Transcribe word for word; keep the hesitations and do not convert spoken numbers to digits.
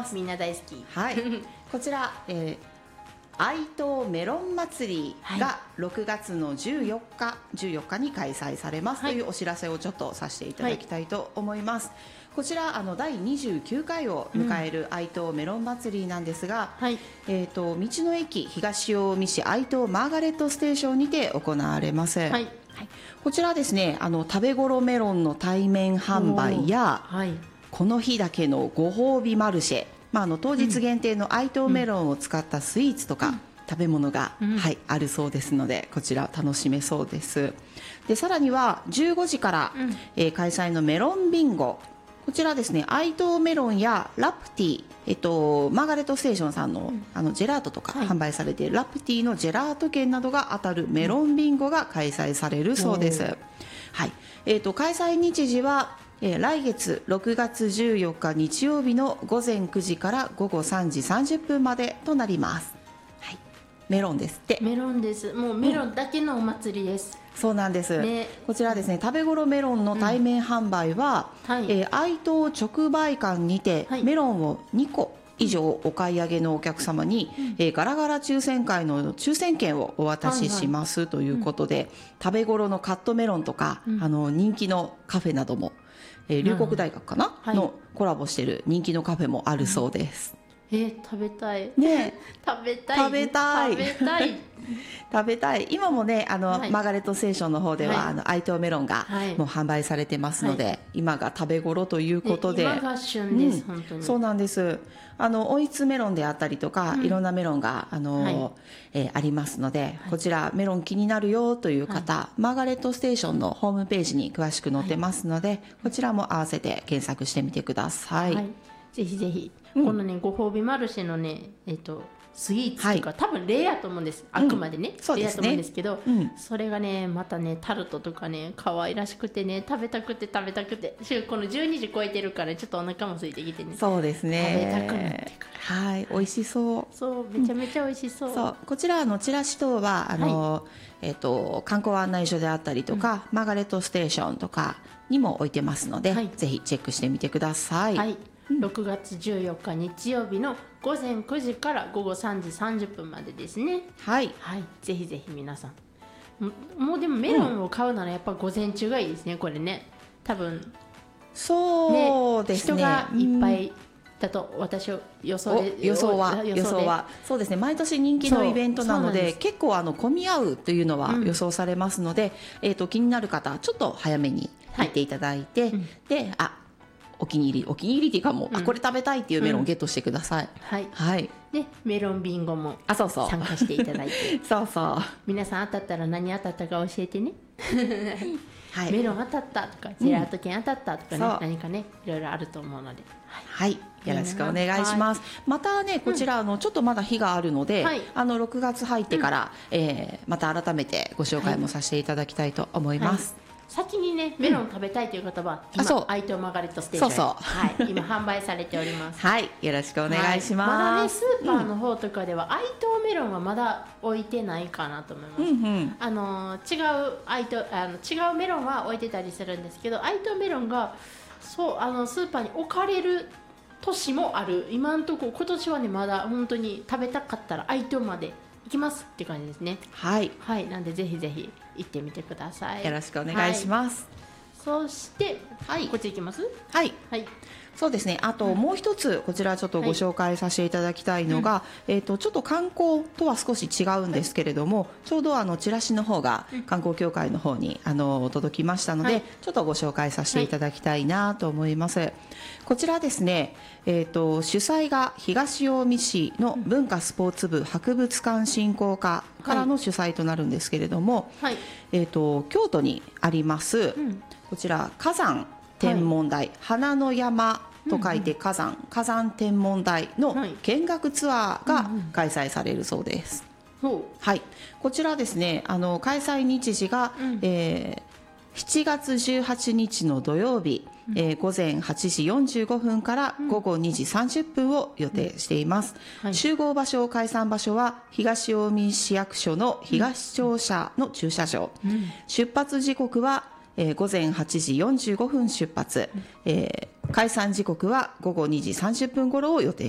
ます。 みんな大好き。 はいこちら、えー愛東メロン祭りがろくがつのじゅうよっか、じゅうよっかに開催されますというお知らせをちょっとさせていただきたいと思います、はい、こちらあのだいにじゅうきゅうかいを迎える愛東メロン祭りなんですが、うん、えーと、道の駅東近江市愛東マーガレットステーションにて行われます、はいはい、こちらですね、あの食べ頃メロンの対面販売や、はい、この日だけのご褒美マルシェ、まあ、あの当日限定の愛東メロンを使ったスイーツとか、うん、食べ物が、うん、はい、あるそうですので、こちら楽しめそうです。でさらにはじゅうごじから、うん、えー、開催のメロンビンゴ、こちらですね、愛東メロンやラプティ、えっと、マーガレットステーションさんの、うん、あのジェラートとか販売されている、はい、ラプティのジェラート券などが当たるメロンビンゴが開催されるそうです、うん、はい、えーと、開催日時はえー、来月ろくがつじゅうよっか日曜日のごぜんくじからごごさんじさんじゅっぷんまでとなります、はい、メロンですって。 メロンです。もうメロンだけのお祭りです、 うん、そうなんです、ね、こちらですね、食べ頃メロンの対面販売は、うん、はい、えー、愛東直売館にてメロンをにこ以上お買い上げのお客様に、うん、えー、ガラガラ抽選会の抽選券をお渡ししますということで、はいはい、うん、食べ頃のカットメロンとか、うん、あの人気のカフェなども、えー、龍谷大学かな、はい、のコラボしている人気のカフェもあるそうです、 うん、えー、食べたいね食べたい食べたい食べたい食べたい。今もね、あの、はい、マーガレットステーションの方では、はい、あの愛東メロンがもう販売されてますので、はい、今が食べ頃ということで、 今が旬です、うん、本当にそうなんです。あのオイツメロンであったりとか、うん、いろんなメロンがあの、はい、えー、ありますので、はい、こちらメロン気になるよという方、はい、マーガレットステーションのホームページに詳しく載ってますので、はい、こちらも合わせて検索してみてください、はい、 ぜひぜひ、うん、このねご褒美マルシェのね、えっとスイーツというか、はい、多分例やと思うんです、あくまでね、うん、例やと思うんですけど、うん、それがねまたねタルトとかね可愛らしくてね、食べたくて食べたくて、このじゅうにじ超えてるからちょっとお腹も空いてきてね、 そうですね、 食べたくなってから、 はい、美味しそう、 そうめちゃめちゃ美味しそう、うん、 そうこちらのチラシ等はあの、はい、えー、と観光案内所であったりとか、うん、マーガレットステーションとかにも置いてますので、はい、ぜひチェックしてみてください、はい、 ろくがつじゅうよっか日曜日のごぜんくじからごごさんじさんじゅっぷんまでですね。 はい、 はい、ぜひぜひ皆さん、もうでもメロンを買うならやっぱ午前中がいいですね、これね、多分そうですね、 人がいっぱいだと私は予想で予想は予想はそうですね、毎年人気のイベントなの で, で結構あの混み合うというのは予想されますので、うん、えー、と気になる方はちょっと早めに行っていただいて、はい、うん、であお気に入りお気に入りっていうかもう、うん、あこれ食べたいっていうメロンをゲットしてください、うん、はい、はい、 でメロンビンゴもあそうそう参加していただいてそうそう皆さん当たったら何当たったか教えてねはい、 メロン当たったとかジェラート券当たったとかね、うん、何かねいろいろあると思うので、 はい、はい、よろしくお願いします。またねこちら、うん、あのちょっとまだ日があるので、はい、あのろくがつ入ってから、うん、えー、また改めてご紹介もさせていただきたいと思います、はいはい、 先にねメロン食べたいという方は、うん、今愛東マーガレットステーション、 そうそう、 はい、今販売されておりますはい、よろしくお願いします、はい、 まだねスーパーの方とかでは、うん、愛東メロンはまだ置いてないかなと思います、うんうん、あの違う愛東あの違うメロンは置いてたりするんですけど、愛東メロンがそうあのスーパーに置かれる年もある。今のところ今年はねまだ本当に食べたかったら愛東まで行きますって感じですね。 はい、 はい、なんでぜひぜひ行ってみてください。 よろしくお願いします、 はい、そして、はい、こっち行きます。 はい、はい、そうですね、あともう一つこちらちょっとご紹介させていただきたいのが、はい、えー、とちょっと観光とは少し違うんですけれども、はい、ちょうどあのチラシの方が観光協会の方にあの届きましたので、はい、ちょっとご紹介させていただきたいなと思います、はい、こちらですね、えー、と主催が東近江市の文化スポーツ部博物館振興課からの主催となるんですけれども、はい、えー、と京都にあります、うん、こちら火山天文台、はい、花の山と書いて火山、うんうん、火山天文台の見学ツアーが開催されるそうです、うんうん、はい、こちらですね、あの開催日時が、うん、えー、しちがつじゅうはちにちの土曜日、うん、えー、ごぜんはちじよんじゅうごふんからごごにじさんじゅっぷんを予定しています、うん、はい、集合場所開山場所は東近江市役所の東庁舎の駐車場、うん、出発時刻はえー、ごぜんはちじよんじゅうごふん出発、えー、開山時刻はごごにじさんじゅっぷん頃を予定